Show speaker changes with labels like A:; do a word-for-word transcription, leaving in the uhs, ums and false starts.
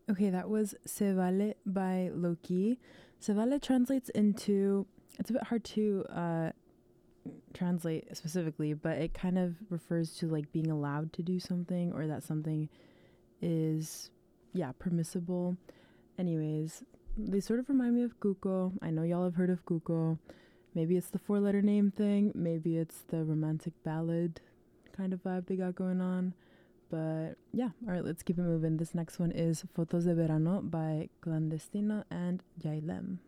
A: Okay, that was Se Vale by Loki. Se Vale translates into, it's a bit hard to uh, translate specifically, but it kind of refers to like being allowed to do something or that something is, yeah, permissible. Anyways, they sort of remind me of Cuco. I know y'all have heard of Cuco. Maybe it's the four letter name thing. Maybe it's the romantic ballad kind of vibe they got going on. But yeah, all right, let's keep it moving. This next one is Fotos de Verano by Clandestino and Yailem.